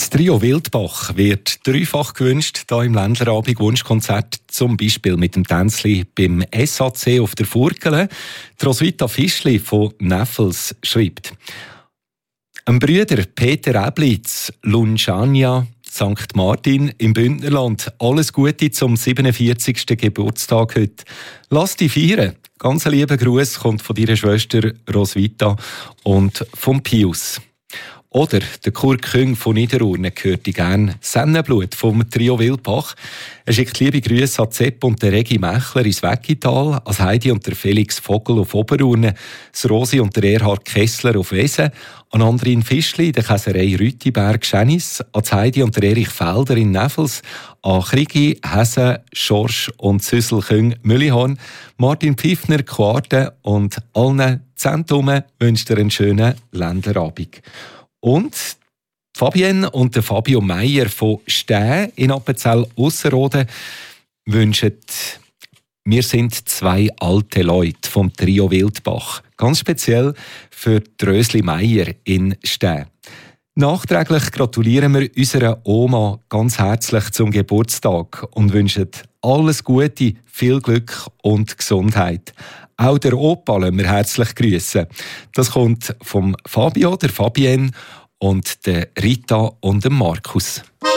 Das Trio Wildbach wird dreifach gewünscht, hier im Ländlerabend Wunschkonzert, zum Beispiel mit dem Tänzli beim SAC auf der Furgele. Die Roswitha Fischli von Neffels schreibt: Ein Brüder Peter Eblitz, Lunciania, St. Martin im Bündnerland. Alles Gute zum 47. Geburtstag heute. Lass dich feiern. Ganz ein lieber Gruß kommt von deiner Schwester Roswitha und vom Pius. Oder der Kurt Küng von Niederurne hört ich gerne. Sennenblut vom Trio Wildbach. Er schickt liebe Grüße an Zepp und der Regi Mechler ins Weggital, an Heidi und der Felix Vogel auf Oberurne, das Rosi und der Erhard Kessler auf Wesen, an Andrin Fischli, der Käserei Rütiberg Schenis, an Heidi und der Erich Felder in Neffels, an Krigi, Hesse, Schorsch und Süssel Küng Müllihorn, Martin Pfiffner, Quarte und allen Zentumen wünscht er einen schönen Ländlerabend. Und Fabienne und der Fabio Meier von Stäh in Appenzell-Ausserrhoden wünschen «Wir sind zwei alte Leute» vom Trio Wildbach. Ganz speziell für Rösli Meier in Stäh. Nachträglich gratulieren wir unserer Oma ganz herzlich zum Geburtstag und wünschen alles Gute, viel Glück und Gesundheit. Auch der Opa lassen wir herzlich grüßen. Das kommt vom Fabio, der Fabienne und der Rita und dem Markus.